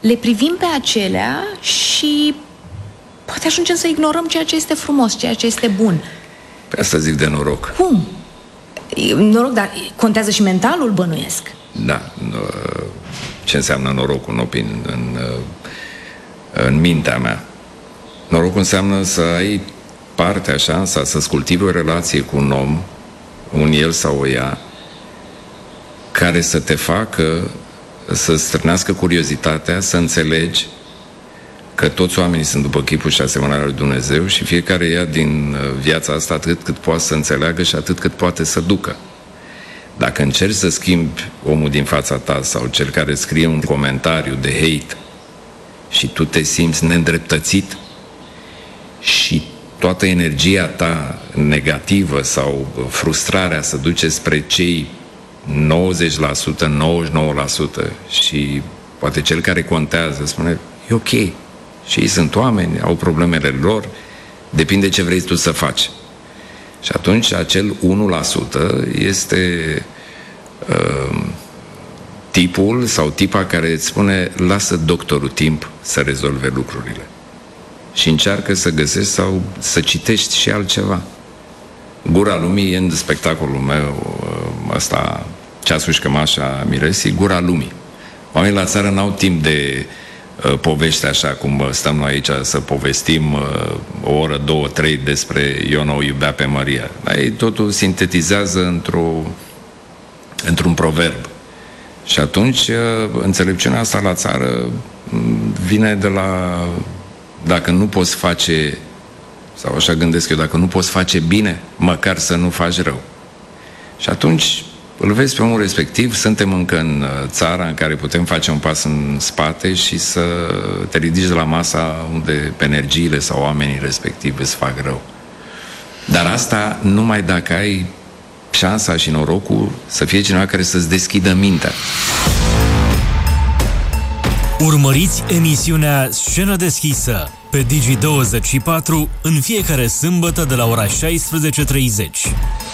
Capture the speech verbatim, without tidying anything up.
le privim pe acelea și poate ajungem să ignorăm ceea ce este frumos, ceea ce este bun. Pe asta zic de noroc. Cum? Noroc, dar contează și mentalul, bănuiesc. Da. Ce înseamnă norocul în, opin, în, în mintea mea? Norocul înseamnă să ai partea, șansa să-ți cultivi o relație cu un om, un el sau o ea, care să te facă să strânească curiozitatea, să înțelegi că toți oamenii sunt după chipul și asemănarea lui Dumnezeu și fiecare ia din viața asta atât cât poate să înțeleagă și atât cât poate să ducă. Dacă încerci să schimbi omul din fața ta sau cel care scrie un comentariu de hate și tu te simți neîndreptățit și toată energia ta negativă sau frustrarea se duce spre cei nouăzeci la sută, nouăzeci și nouă la sută și poate cel care contează spune, e ok, și ei sunt oameni, au problemele lor, depinde ce vrei tu să faci. Și atunci acel unu la sută este uh, tipul sau tipa care îți spune, lasă doctorul timp să rezolve lucrurile și încearcă să găsești sau să citești și altceva. Gura lumii e în spectacolul meu ăsta, Ceasul și cămașa Miresii, Gura lumii. Oamenii la țară n-au timp de uh, povești așa cum stăm noi aici să povestim uh, o oră, două, trei despre Iona o iubea pe Maria. Dar ei totul sintetizează într-o, într-un proverb. Și atunci uh, înțelepciunea asta la țară vine de la dacă nu poți face, sau așa gândesc eu, dacă nu poți face bine, măcar să nu faci rău. Și atunci îl vezi pe omul respectiv, suntem încă în țara în care putem face un pas în spate și să te ridici de la masa unde pe energiile sau oamenii respectivi îți fac rău. Dar asta numai dacă ai șansa și norocul să fie cineva care să-ți deschidă mintea. Urmăriți emisiunea Scenă deschisă pe Digi douăzeci și patru în fiecare sâmbătă de la ora șaisprezece și treizeci.